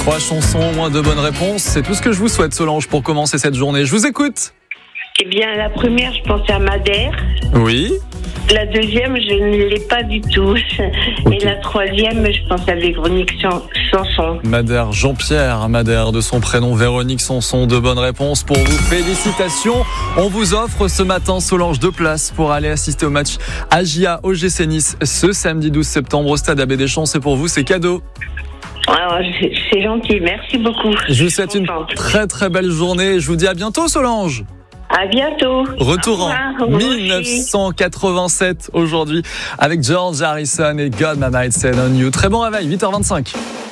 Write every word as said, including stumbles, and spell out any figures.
Trois chansons, moins de bonnes réponses. C'est tout ce que je vous souhaite, Solange, pour commencer cette journée. Je vous écoute. Eh bien, la première, je pensais à Madère. Oui. La deuxième, je ne l'ai pas du tout. Okay. Et la troisième, je pense à Véronique Sanson. Madère, Jean-Pierre Madère, de son prénom Véronique Sanson. De bonnes réponses pour vous. Félicitations. On vous offre ce matin, Solange, deux places pour aller assister au match A J A O G C Nice ce samedi douze septembre au stade Abbé Deschamps. C'est pour vous, c'est cadeau. Alors, c'est gentil, merci beaucoup. Je vous souhaite une très très belle journée. Je vous dis à bientôt, Solange. À bientôt. Retour en dix-neuf cent quatre-vingt-sept aujourd'hui avec George Harrison et God My Mind Said On You. Très bon réveil, huit heures vingt-cinq.